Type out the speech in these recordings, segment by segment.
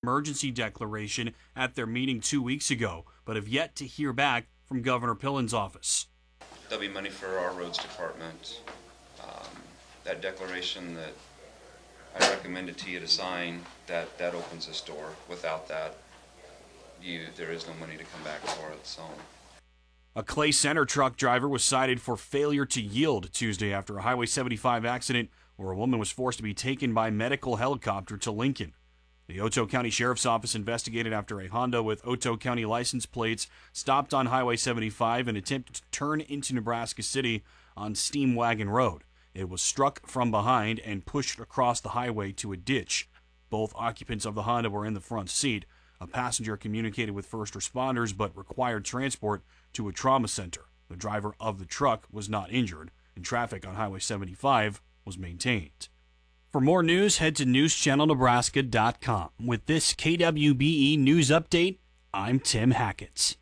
emergency declaration at their meeting 2 weeks ago, but have yet to hear back from Governor Pillen's office. There'll be money for our roads department. That declaration that I recommended to you to sign, that opens this door. Without that, there is no money to come back for it. So, a Clay Center truck driver was cited for failure to yield Tuesday after a Highway 75 accident where a woman was forced to be taken by medical helicopter to Lincoln. The Otoe County Sheriff's Office investigated after a Honda with Otoe County license plates stopped on Highway 75 and attempted to turn into Nebraska City on Steam Wagon Road. It was struck from behind and pushed across the highway to a ditch. Both occupants of the Honda were in the front seat. A passenger communicated with first responders but required transport to a trauma center. The driver of the truck was not injured, and traffic on Highway 75 was maintained. For more news, head to newschannelnebraska.com. With this KWBE News Update, I'm Tim Hackett.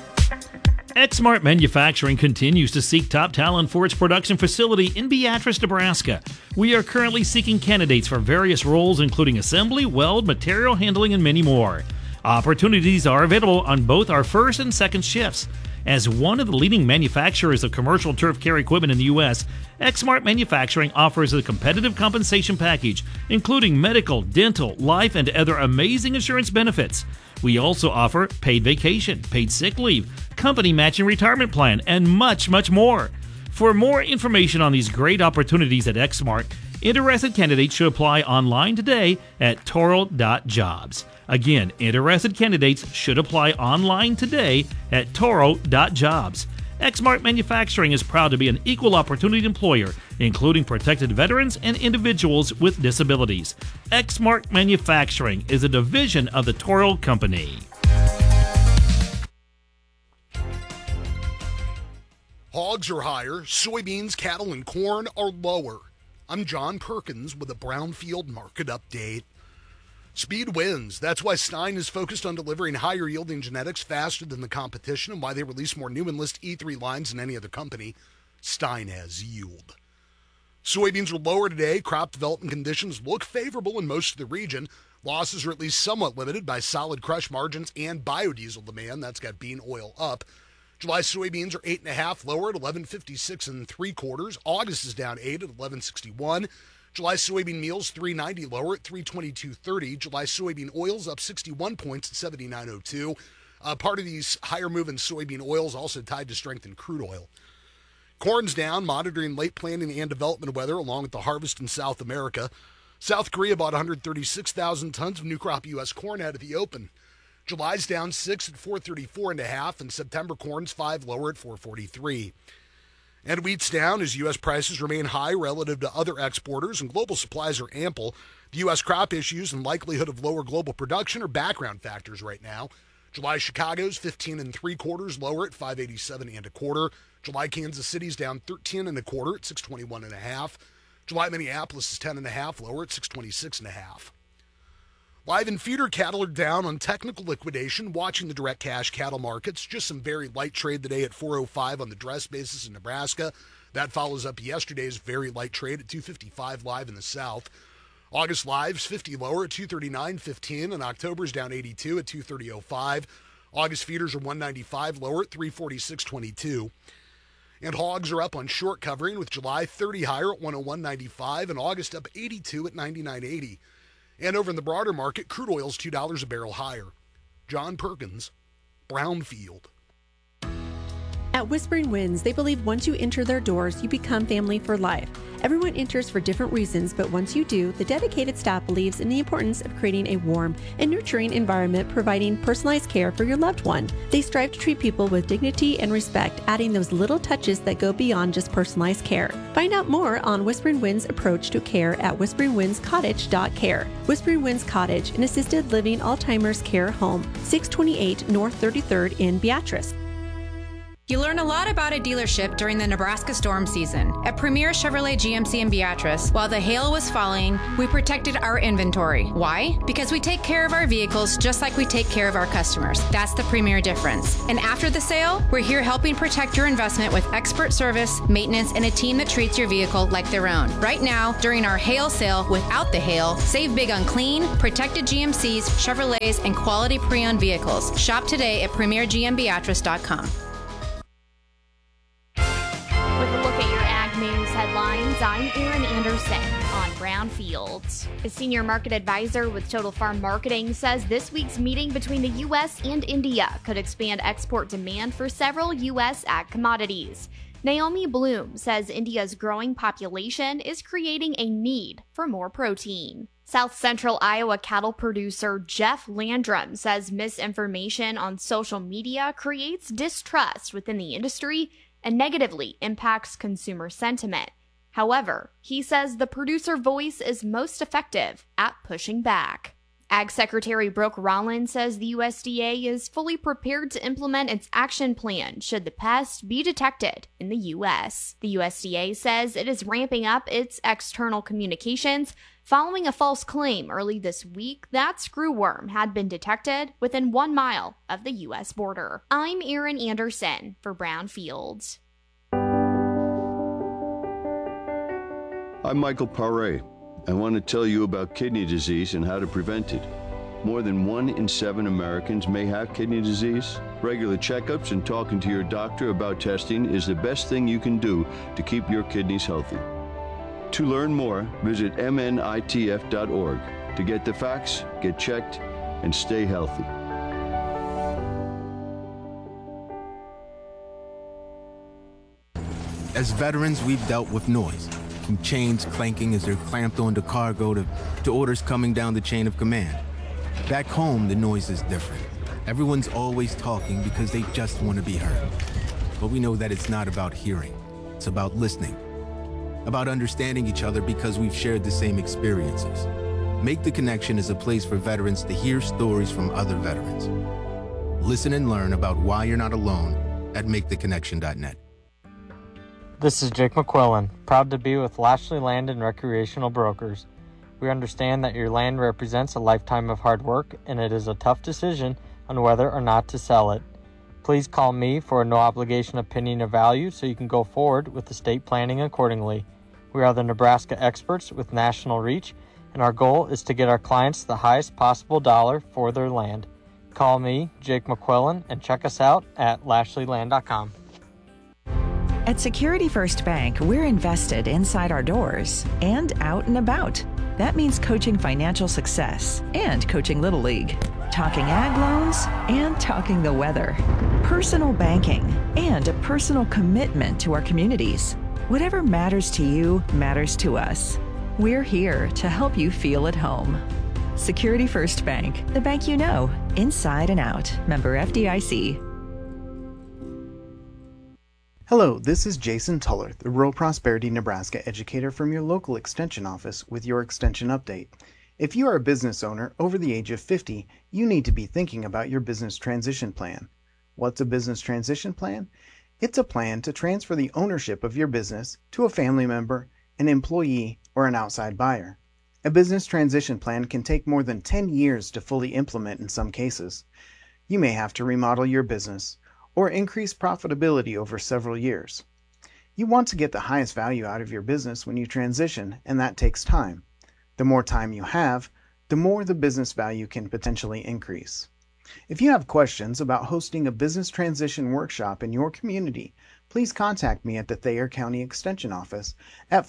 Exmart Manufacturing continues to seek top talent for its production facility in Beatrice, Nebraska. We are currently seeking candidates for various roles, including assembly, weld, material handling, and many more. Opportunities are available on both our first and second shifts. As one of the leading manufacturers of commercial turf care equipment in the U.S., Exmart Manufacturing offers a competitive compensation package, including medical, dental, life, and other amazing insurance benefits. We also offer paid vacation, paid sick leave, company matching retirement plan, and much, much more. For more information on these great opportunities at Exmart, interested candidates should apply online today at toro.jobs. Again, interested candidates should apply online today at toro.jobs. Exmart Manufacturing is proud to be an equal opportunity employer, including protected veterans and individuals with disabilities. Exmart Manufacturing is a division of the Toro Company. Hogs are higher, soybeans, cattle, and corn are lower. I'm John Perkins with a Brownfield Market Update. Speed wins. That's why Stein is focused on delivering higher yielding genetics faster than the competition and why they release more new Enlist E3 lines than any other company. Stein has yield. Soybeans were lower today. Crop development conditions look favorable in most of the region. Losses are at least somewhat limited by solid crush margins and biodiesel demand. That's got bean oil up. July soybeans are 8.5 lower at 11.56 3/4. August is down 8 at 11.61. July soybean meals 3.90 lower at 3.2230. July soybean oils up 61 points at 79.02. Part of these higher moving soybean oils also tied to strength in crude oil. Corn's down, monitoring late planting and development weather along with the harvest in South America. South Korea bought 136,000 tons of new crop U.S. corn out of the open. July's down 6 at 434.5, and September corn's 5 lower at 443. And wheat's down as U.S. prices remain high relative to other exporters and global supplies are ample. The U.S. crop issues and likelihood of lower global production are background factors right now. July Chicago's 15 3/4 lower at 587 1/4. July Kansas City's down 13 1/4 at 621.5. July Minneapolis is 10.5 lower at 626.5. Live and feeder cattle are down on technical liquidation. Watching the direct cash cattle markets, just some very light trade today at 405 on the dress basis in Nebraska. That follows up yesterday's very light trade at 255 live in the South. August live's 50 lower at 239.15, and October's down 82 at 230.05. August feeders are 195 lower at 346.22. And hogs are up on short covering with July 30 higher at 101.95 and August up 82 at 99.80. And over in the broader market, crude oil's $2 a barrel higher. John Perkins, Brownfield. At Whispering Winds, they believe once you enter their doors, you become family for life. Everyone enters for different reasons, but once you do, the dedicated staff believes in the importance of creating a warm and nurturing environment, providing personalized care for your loved one. They strive to treat people with dignity and respect, adding those little touches that go beyond just personalized care. Find out more on Whispering Winds' approach to care at whisperingwindscottage.care. Whispering Winds Cottage, an assisted living Alzheimer's care home, 628 North 33rd in Beatrice. You learn a lot about a dealership during the Nebraska storm season. At Premier Chevrolet GMC in Beatrice, while the hail was falling, we protected our inventory. Why? Because we take care of our vehicles just like we take care of our customers. That's the Premier difference. And after the sale, we're here helping protect your investment with expert service, maintenance, and a team that treats your vehicle like their own. Right now, during our hail sale without the hail, save big on clean, protected GMCs, Chevrolets, and quality pre-owned vehicles. Shop today at PremierGMBeatrice.com. With a look at your Ag News headlines, I'm Erin Anderson on Brownfield. A senior market advisor with Total Farm Marketing says this week's meeting between the U.S. and India could expand export demand for several U.S. ag commodities. Naomi Bloom says India's growing population is creating a need for more protein. South Central Iowa cattle producer Jeff Landrum says misinformation on social media creates distrust within the industry and negatively impacts consumer sentiment. However, he says the producer voice is most effective at pushing back. Ag Secretary Brooke Rollins says the USDA is fully prepared to implement its action plan should the pest be detected in the U.S. The USDA says it is ramping up its external communications following a false claim early this week that screwworm had been detected within 1 mile of the U.S. border. I'm Erin Anderson for Brownfield. I'm Michael Paré. I want to tell you about kidney disease and how to prevent it. More than 1 in 7 Americans may have kidney disease. Regular checkups and talking to your doctor about testing is the best thing you can do to keep your kidneys healthy. To learn more, visit mnitf.org. To get the facts, get checked, and stay healthy. As veterans, we've dealt with noise, from chains clanking as they're clamped onto cargo to orders coming down the chain of command. Back home, the noise is different. Everyone's always talking because they just want to be heard. But we know that it's not about hearing. It's about listening. About understanding each other because we've shared the same experiences. Make the Connection is a place for veterans to hear stories from other veterans. Listen and learn about why you're not alone at maketheconnection.net. This is Jake McQuillan, proud to be with Lashley Land and Recreational Brokers. We understand that your land represents a lifetime of hard work, and it is a tough decision on whether or not to sell it. Please call me for a no-obligation opinion or value so you can go forward with estate planning accordingly. We are the Nebraska experts with national reach, and our goal is to get our clients the highest possible dollar for their land. Call me, Jake McQuillan, and check us out at LashleyLand.com. At Security First Bank, we're invested inside our doors and out and about. That means coaching financial success and coaching Little League, talking ag loans and talking the weather, personal banking, and a personal commitment to our communities. Whatever matters to you matters to us. We're here to help you feel at home. Security First Bank, the bank you know, inside and out. Member FDIC. Hello, this is Jason Tuller, the Rural Prosperity Nebraska educator from your local extension office with your extension update. If you are a business owner over the age of 50, you need to be thinking about your business transition plan. What's a business transition plan? It's a plan to transfer the ownership of your business to a family member, an employee, or an outside buyer. A business transition plan can take more than 10 years to fully implement in some cases. You may have to remodel your business or increase profitability over several years. You want to get the highest value out of your business when you transition, and that takes time. The more time you have, the more the business value can potentially increase. If you have questions about hosting a business transition workshop in your community, please contact me at the Thayer County Extension Office at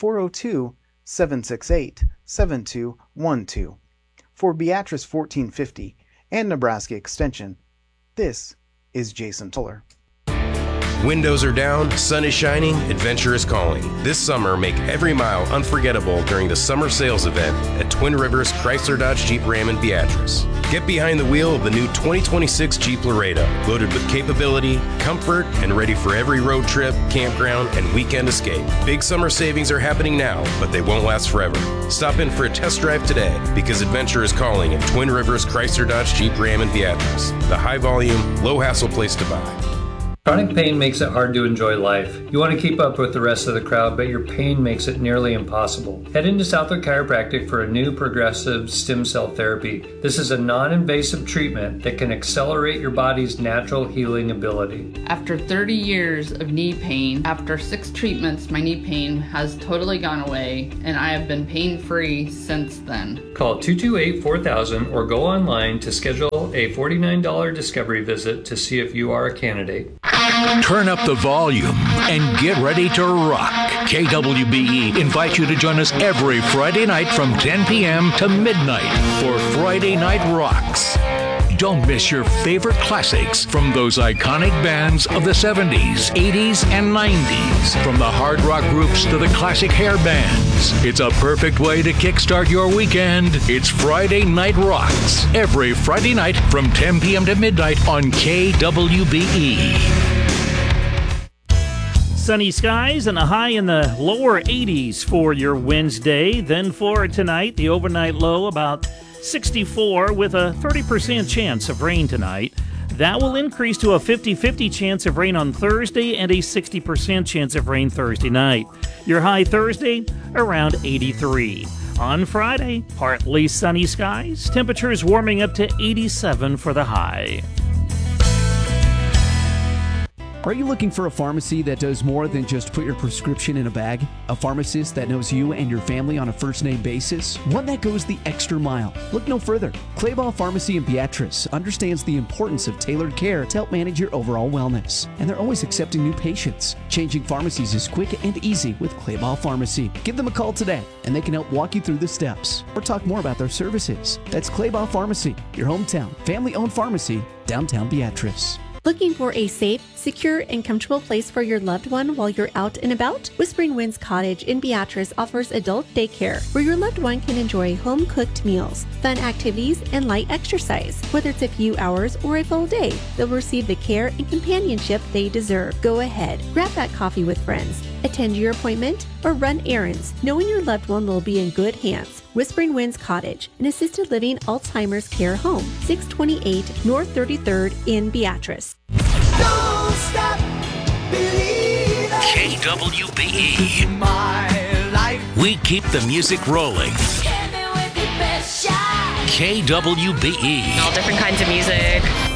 402-768-7212. For Beatrice 1450 and Nebraska Extension, this is Jason Tuller. Windows are down, sun is shining, adventure is calling. This summer, make every mile unforgettable during the summer sales event at Twin Rivers Chrysler Dodge Jeep Ram in Beatrice. Get behind the wheel of the new 2026 Jeep Laredo, loaded with capability, comfort, and ready for every road trip, campground, and weekend escape. Big summer savings are happening now, but they won't last forever. Stop in for a test drive today, because adventure is calling at Twin Rivers Chrysler Dodge Jeep Ram in Beatrice, the high volume, low hassle place to buy. Chronic pain makes it hard to enjoy life. You want to keep up with the rest of the crowd, but your pain makes it nearly impossible. Head into Southwick Chiropractic for a new progressive stem cell therapy. This is a non-invasive treatment that can accelerate your body's natural healing ability. After 30 years of knee pain, after 6 treatments, my knee pain has totally gone away, and I have been pain-free since then. Call 228-4000 or go online to schedule a $49 discovery visit to see if you are a candidate. Turn up the volume and get ready to rock. KWBE invites you to join us every Friday night from 10 p.m. to midnight for Friday Night Rocks. Don't miss your favorite classics from those iconic bands of the 70s, 80s, and 90s. From the hard rock groups to the classic hair bands. It's a perfect way to kickstart your weekend. It's Friday Night Rocks. Every Friday night from 10 p.m. to midnight on KWBE. Sunny skies and a high in the lower 80s for your Wednesday. Then for tonight, the overnight low about 64 with a 30% chance of rain tonight. That will increase to a 50-50 chance of rain on Thursday and a 60% chance of rain Thursday night. Your high Thursday, around 83. On Friday, partly sunny skies. Temperatures warming up to 87 for the high. Are you looking for a pharmacy that does more than just put your prescription in a bag? A pharmacist that knows you and your family on a first-name basis? One that goes the extra mile? Look no further. Clayball Pharmacy in Beatrice understands the importance of tailored care to help manage your overall wellness. And they're always accepting new patients. Changing pharmacies is quick and easy with Clayball Pharmacy. Give them a call today, and they can help walk you through the steps or talk more about their services. That's Clayball Pharmacy, your hometown, family-owned pharmacy, downtown Beatrice. Looking for a safe, secure, and comfortable place for your loved one while you're out and about? Whispering Winds Cottage in Beatrice offers adult daycare where your loved one can enjoy home-cooked meals, fun activities, and light exercise. Whether it's a few hours or a full day, they'll receive the care and companionship they deserve. Go ahead, grab that coffee with friends, attend your appointment, or run errands, knowing your loved one will be in good hands. Whispering Winds Cottage, an assisted living Alzheimer's care home, 628 North 33rd in Beatrice. Don't stop believing. KWBE. My life. We keep the music rolling. With your best shot. KWBE. All different kinds of music.